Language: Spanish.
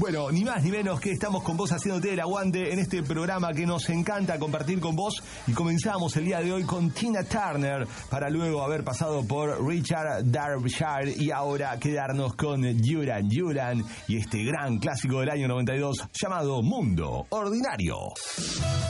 Bueno, ni más ni menos que estamos con vos haciéndote el aguante en este programa que nos encanta compartir con vos. Y comenzamos el día de hoy con Tina Turner, para luego haber pasado por Richard Darbyshire y ahora quedarnos con Duran Duran y este gran clásico del año 92 llamado Mundo Ordinario.